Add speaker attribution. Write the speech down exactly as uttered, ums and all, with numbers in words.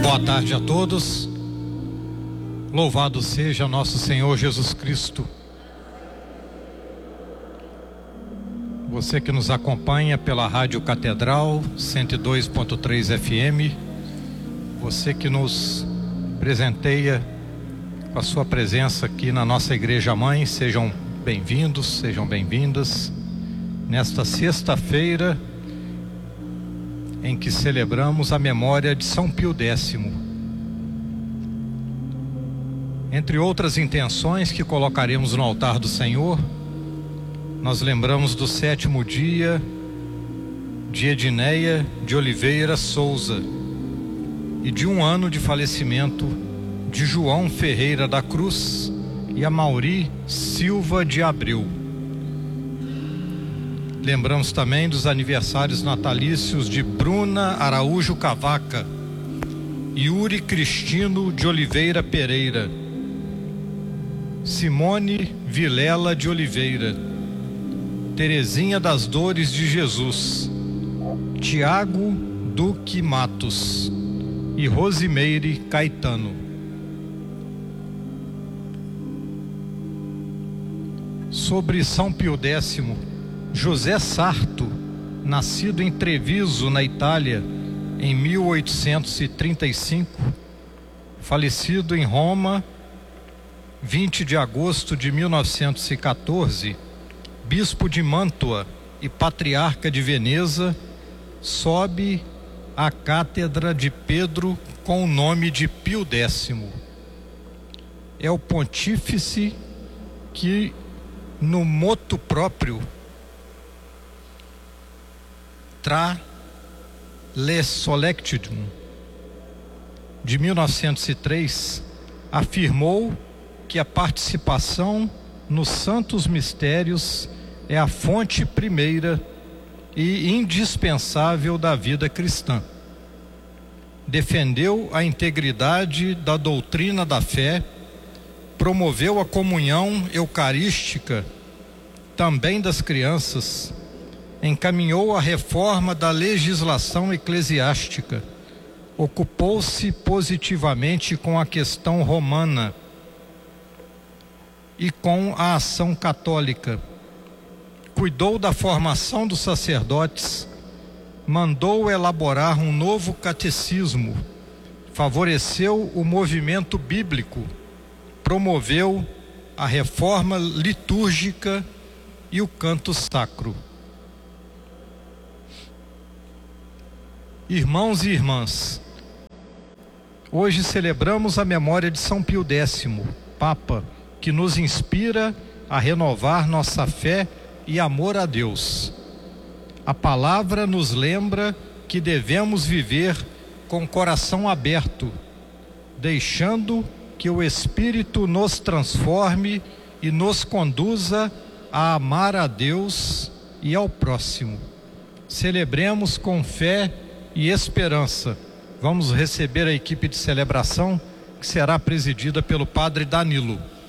Speaker 1: Boa tarde a todos. Louvado seja nosso Senhor Jesus Cristo. Você que nos acompanha pela Rádio Catedral cento e dois ponto três F M, você que nos presenteia com a sua presença aqui na nossa Igreja Mãe, sejam bem-vindos, sejam bem-vindas nesta sexta-feira em que celebramos a memória de São Pio Décimo. Entre outras intenções que colocaremos no altar do Senhor, nós lembramos do sétimo dia de Edneia de Oliveira Souza e de um ano de falecimento de João Ferreira da Cruz e Amauri Silva de Abreu. Lembramos também dos aniversários natalícios de Bruna Araújo Cavaca, Yuri Cristino de Oliveira Pereira, Simone Vilela de Oliveira, Terezinha das Dores de Jesus, Tiago Duque Matos e Rosimeire Caetano. Sobre São Pio Décimo, José Sarto, nascido em Treviso, na Itália, em mil oitocentos e trinta e cinco, falecido em Roma, vinte de agosto de mil novecentos e quatorze, bispo de Mântua e patriarca de Veneza, sobe à cátedra de Pedro com o nome de Pio Décimo. É o pontífice que, no motu próprio, Tra le Solectitudum, de mil novecentos e três, afirmou que a participação nos santos mistérios é a fonte primeira e indispensável da vida cristã. Defendeu a integridade da doutrina da fé, promoveu a comunhão eucarística também das crianças, encaminhou a reforma da legislação eclesiástica, ocupou-se positivamente com a questão romana e com a ação católica, cuidou da formação dos sacerdotes, mandou elaborar um novo catecismo, favoreceu o movimento bíblico, promoveu a reforma litúrgica e o canto sacro. Irmãos e irmãs, hoje celebramos a memória de São Pio Décimo, Papa, que nos inspira a renovar nossa fé e amor a Deus. A palavra nos lembra que devemos viver com o coração aberto, deixando que o Espírito nos transforme e nos conduza a amar a Deus e ao próximo. Celebremos com fé e esperança. Vamos receber a equipe de celebração, que será presidida pelo Padre Danilo.